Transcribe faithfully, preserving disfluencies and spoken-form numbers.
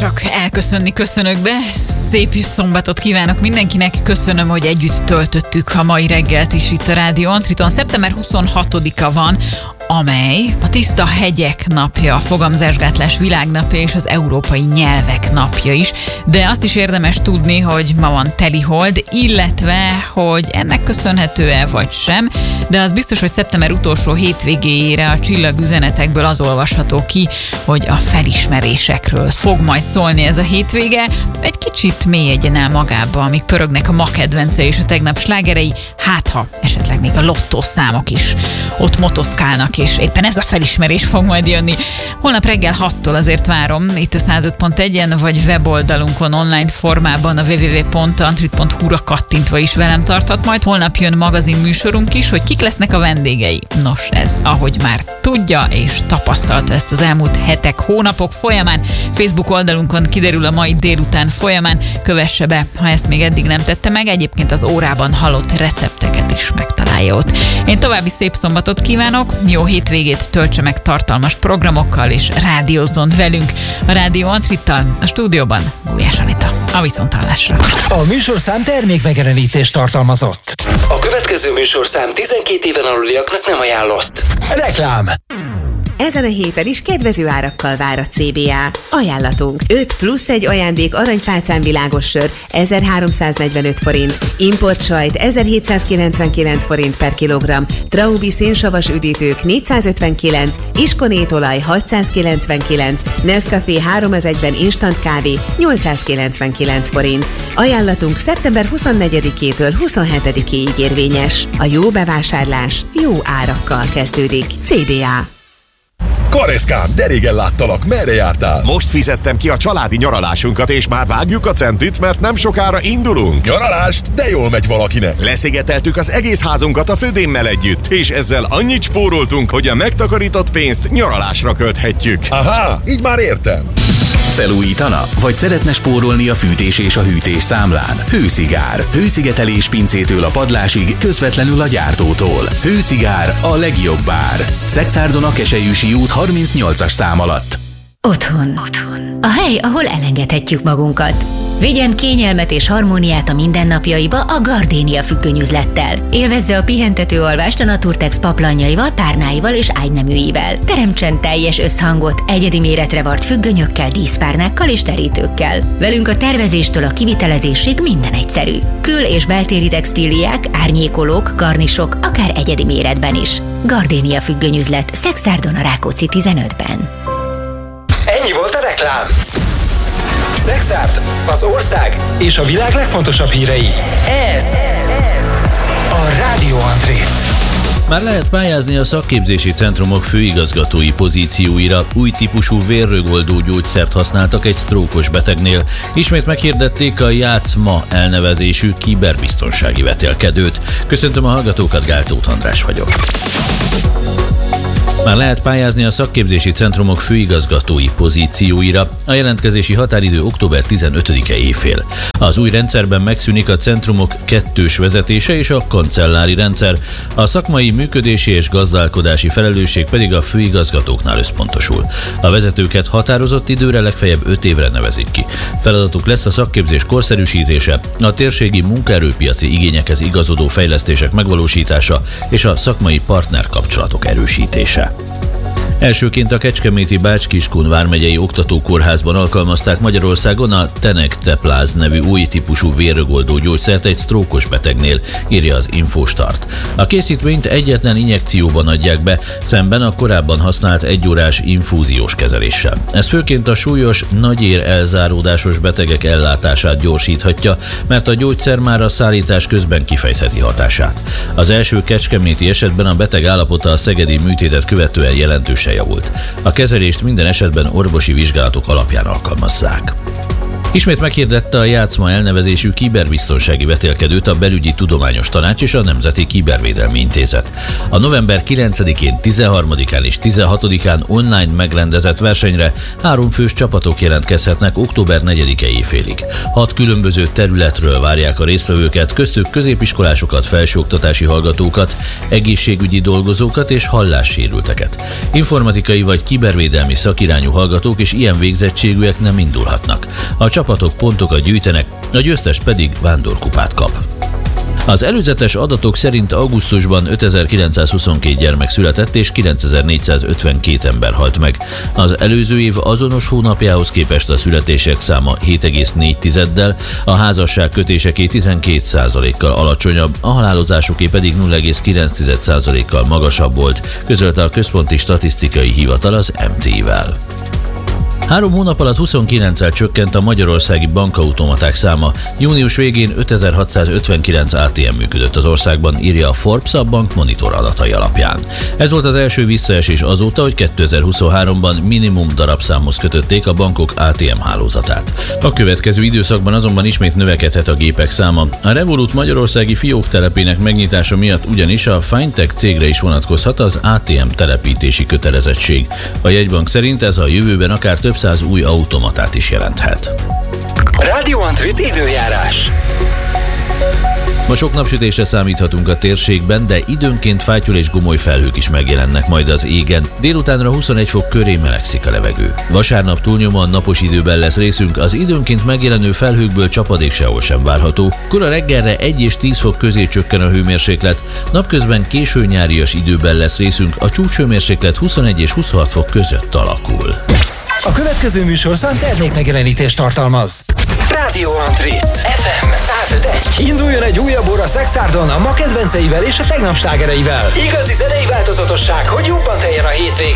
csak elköszönni köszönökbe. Szép szombatot kívánok mindenkinek. Köszönöm, hogy együtt töltöttük a mai reggelt is itt a Rádió Antriton. szeptember huszonhatodika van, amely a Tiszta Hegyek napja, a fogamzásgátlás világnapja és az európai nyelvek napja is. De azt is érdemes tudni, hogy ma van telihold, illetve, hogy ennek köszönhető-e vagy sem, de az biztos, hogy szeptember utolsó hétvégéjére a csillagüzenetekből az olvasható ki, hogy a felismerésekről fog majd szólni ez a hétvége. Egy kicsit mélyedjen el magába, amíg pörögnek a ma kedvence és a tegnap slágerei, hát ha esetleg még a lottószámok is ott motoszkálnak, és éppen ez a felismerés fog majd jönni. Holnap reggel hattól azért várom itt a száz öt pont egyen, vagy weboldalunkon online formában a double-u double-u double-u pont antrit pont hu-ra kattintva is velem tarthat majd. Holnap jön magazin műsorunk is, hogy kik lesznek a vendégei. Nos, ez, ahogy már tudja és tapasztalta ezt az elmúlt hetek, hónapok folyamán, Facebook oldalunkon kiderül a mai délután folyamán, kövesse be, ha ezt még eddig nem tette meg. Egyébként az órában hallott recepteket is megtalálja ott. Én további szép szombatot kívánok, jó hétvégét töltse meg tartalmas programokkal, és rádiózzon velünk a Rádió Antrittal, a stúdióban Gulyás Anita. A viszonthallásra. A műsorszám termékmegjelenítést tartalmazott. A következő műsorszám tizenkét éven aluliaknak nem ajánlott. Reklám. Ezen a héten is kedvező árakkal vár a cé bé á. Ajánlatunk: öt plusz egy ajándék aranypálcán világos sör ezerháromszáznegyvenöt forint, import sajt ezerhétszázkilencvenkilenc forint per kilogramm, Traubi szénsavas üdítők négyszázötvenkilenc, iskonétolaj hatszázkilencvenkilenc, Nescafé három az egyben instant kávé nyolcszázkilencvenkilenc forint. Ajánlatunk szeptember huszonnegyedikétől huszonhetedikéig érvényes. A jó bevásárlás jó árakkal kezdődik. cé bé á. Kareszkám, de régen láttalak, merre jártál? Most fizettem ki a családi nyaralásunkat, és már vágjuk a centit, mert nem sokára indulunk. Nyaralást? De jól megy valakinek. Leszigeteltük az egész házunkat a födémmel együtt, és ezzel annyit spóroltunk, hogy a megtakarított pénzt nyaralásra költhetjük. Aha, így már értem. Felújítana? Vagy szeretne spórolni a fűtés és a hűtés számlán? Hőszigár. Hőszigetelés pincétől a padlásig, közvetlenül a gyártótól. Hőszigár, a legjobb ár. Szekszárdon a Keselyűsi út harmincnyolcas szám alatt. Otthon. Otthon. A hely, ahol elengedhetjük magunkat. Vigyen kényelmet és harmóniát a mindennapjaiba a Gardénia függönyüzlettel. Élvezze a pihentető alvást a Naturtex paplanjaival, párnáival és ágyneműivel. Teremtsen teljes összhangot egyedi méretre vart függönyökkel, díszpárnákkal és terítőkkel. Velünk a tervezéstől a kivitelezésig minden egyszerű. Kül- és beltéri textíliák, árnyékolók, garnisok, akár egyedi méretben is. Gardénia függönyüzlet, Szekszárdon a Rákóczi tizenötben. Ennyi volt a reklám. Szekszárd, az ország és a világ legfontosabb hírei. Ez a Rádió Antrit. Már lehet pályázni a szakképzési centrumok főigazgatói pozícióira. Új típusú vérrögoldó gyógyszert használtak egy sztrókos betegnél. Ismét meghirdették a Játszma elnevezésű kiberbiztonsági vetélkedőt. Köszöntöm a hallgatókat, Gál Tóth András vagyok. Már lehet pályázni a szakképzési centrumok főigazgatói pozícióira. A jelentkezési határidő október tizenötödike éjfél. Az új rendszerben megszűnik a centrumok kettős vezetése és a kancellári rendszer, a szakmai működési és gazdálkodási felelősség pedig a főigazgatóknál összpontosul. A vezetőket határozott időre, legfeljebb öt évre nevezik ki. Feladatuk lesz a szakképzés korszerűsítése, a térségi munkaerőpiaci igényekhez igazodó fejlesztések megvalósítása és a szakmai partnerkapcsolatok erősítése. Elsőként a kecskeméti Bács-Kiskun vármegyei oktatókórházban alkalmazták Magyarországon a Tenectepláz nevű új típusú vérrögoldó gyógyszert egy sztrókos betegnél, írja az Infostart. A készítményt egyetlen injekcióban adják be, szemben a korábban használt egyórás infúziós kezeléssel. Ez főként a súlyos, nagyér elzáródásos betegek ellátását gyorsíthatja, mert a gyógyszer már a szállítás közben kifejtheti hatását. Az első kecskeméti esetben a beteg állapota a szegedi műtétet követően jelentősen javult. A kezelést minden esetben orvosi vizsgálatok alapján alkalmazzák. Ismét meghirdette a Játszma elnevezésű kiberbiztonsági vetélkedőt a Belügyi Tudományos Tanács és a Nemzeti Kibervédelmi Intézet. A november kilencedikén, tizenharmadikán és tizenhatodikán online megrendezett versenyre három fős csapatok jelentkezhetnek október negyedike éjfélig. Hat különböző területről várják a résztvevőket, köztük középiskolásokat, felsőoktatási hallgatókat, egészségügyi dolgozókat és hallássérülteket. Informatikai vagy kibervédelmi szakirányú hallgatók és ilyen végzettségűek nem indulhatnak. A csapatok pontokat gyűjtenek, a győztes pedig vándorkupát kap. Az előzetes adatok szerint augusztusban ötezer-kilencszázhuszonkettő gyermek született és kilencezer-négyszázötvenkét ember halt meg. Az előző év azonos hónapjához képest a születések száma hét egész négy tizeddel, a házasságkötéseké tizenkét százalékkal alacsonyabb, a halálozásoké pedig nulla egész kilenc százalékkal magasabb volt, közölte a Központi Statisztikai Hivatal az em té i-vel. Három hónap alatt huszonkilenccel csökkent a magyarországi bankautomaták száma. Június végén ötezer-hatszázötvenkilenc á té em működött az országban, írja a Forbes a Bank Monitor adatai alapján. Ez volt az első visszaesés azóta, hogy kétezer-huszonháromban minimum darabszámhoz kötötték a bankok á té em hálózatát. A következő időszakban azonban ismét növekedhet a gépek száma. A Revolut magyarországi fiók telepének megnyitása miatt ugyanis a Fintech cégre is vonatkozhat az á té em telepítési kötelezettség. A jegybank szerint ez a jövőben akár több száz új automatát is jelenthet. Rádió Antrit időjárás. Ma sok napsütésre számíthatunk a térségben, de időnként fátyol és gomoly felhők is megjelennek majd az égen. Délutánra huszonegy fok köré melegszik a levegő. Vasárnap túlnyomóan napos időben lesz részünk, az időnként megjelenő felhőkből csapadék sehol sem várható. Kora reggelre egy és tíz fok közé csökken a hőmérséklet, napközben késő nyárias időben lesz részünk, a csúcshőmérséklet huszonegy és huszonhat fok között alakul. A következő műsorszám termékmegjelenítést tartalmaz. Rádió Antrit. ef em száz öt egy. Induljon egy újabb óra Szexárdon a ma kedvenceivel és a tegnap slágereivel. Igazi zenei változatosság, hogy jobban teljen a hétvége.